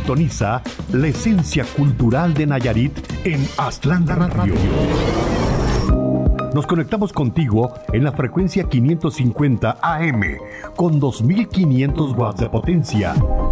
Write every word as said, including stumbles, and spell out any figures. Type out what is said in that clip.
Sintoniza la esencia cultural de Nayarit en Aslanda Radio. Nos conectamos contigo en la frecuencia quinientos cincuenta A M con dos mil quinientos watts de potencia